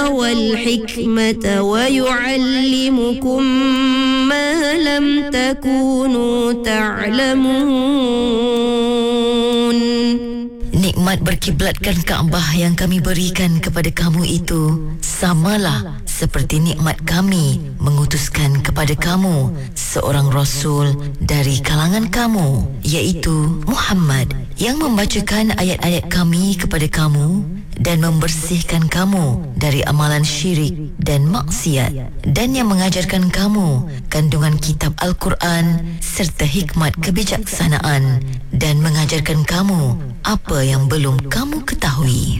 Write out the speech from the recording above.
والحكمة ويعلمكم ما لم تكونوا تعلمون. Nikmat berkiblatkan Kaabah yang kami berikan kepada kamu itu samalah seperti nikmat kami mengutuskan kepada kamu seorang Rasul dari kalangan kamu, iaitu Muhammad, yang membacakan ayat-ayat kami kepada kamu dan membersihkan kamu dari amalan syirik dan maksiat, dan yang mengajarkan kamu kandungan kitab Al-Quran serta hikmat kebijaksanaan, dan mengajarkan kamu apa yang belum kamu ketahui.